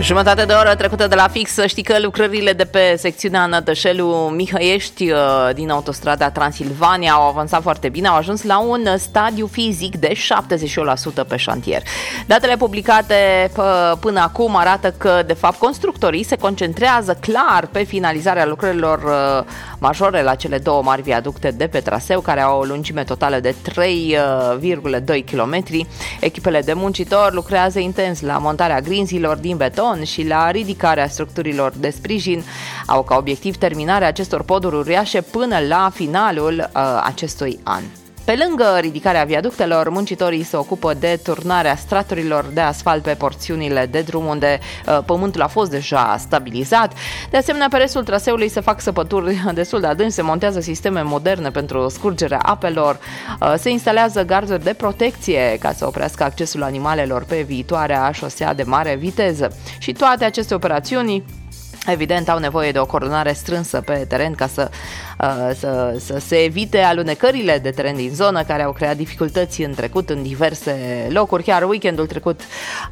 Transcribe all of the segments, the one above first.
Jumătate de oră trecută de la fix. Să știi că lucrările de pe secțiunea Nădășelu-Mihăiești din autostrada Transilvania au avansat foarte bine, au ajuns la un stadiu fizic de 78% pe șantier. Datele publicate până acum arată că, de fapt, constructorii se concentrează clar pe finalizarea lucrărilor majore la cele două mari viaducte de pe traseu, care au o lungime totală de 3,2 km. Echipele de muncitori lucrează intens la montarea grinzilor din beton și la ridicarea structurilor de sprijin. Au ca obiectiv terminarea acestor poduri uriașe până la finalul acestui an. Pe lângă ridicarea viaductelor, muncitorii se ocupă de turnarea straturilor de asfalt pe porțiunile de drum unde pământul a fost deja stabilizat. De asemenea, pe restul traseului se fac săpături destul de adânci, se montează sisteme moderne pentru scurgerea apelor, se instalează garduri de protecție ca să oprească accesul animalelor pe viitoarea șosea de mare viteză. Și toate aceste operațiuni, evident, au nevoie de o coordonare strânsă pe teren ca să se evite alunecările de teren din zonă, care au creat dificultăți în trecut în diverse locuri. Chiar weekendul trecut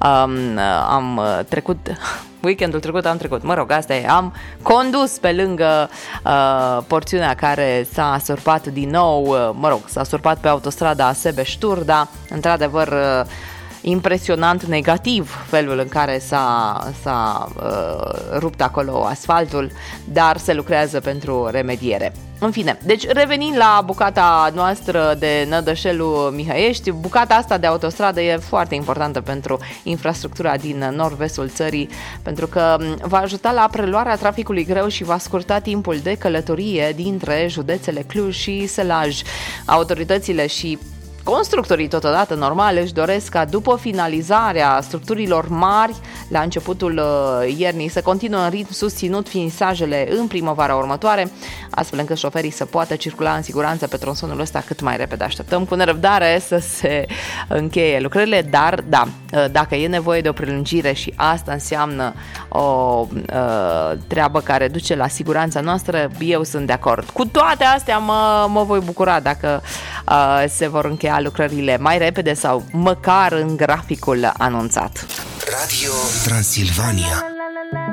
am condus pe lângă porțiunea care s-a surpat din nou, s-a surpat pe autostrada Sebeș-Turda. Într-adevăr, impresionant negativ felul în care s-a rupt acolo asfaltul, dar se lucrează pentru remediere. În fine, deci revenind la bucata noastră de Nădășelu-Mihăiești, bucata asta de autostradă e foarte importantă pentru infrastructura din nord-vestul țării, pentru că va ajuta la preluarea traficului greu și va scurta timpul de călătorie dintre județele Cluj și Sălaj. Autoritățile și constructorii totodată normal își doresc ca după finalizarea structurilor mari la începutul iernii să continuă în ritm susținut finisajele în primăvara următoare, astfel încât șoferii să poată circula în siguranță pe tronsonul ăsta cât mai repede. Așteptăm cu nerăbdare să se încheie lucrările, dar da, dacă e nevoie de o prelungire și asta înseamnă o treabă care duce la siguranța noastră, eu sunt de acord. Cu toate astea mă voi bucura dacă se vor încheia lucrările mai repede sau măcar în graficul anunțat. Radio Transilvania.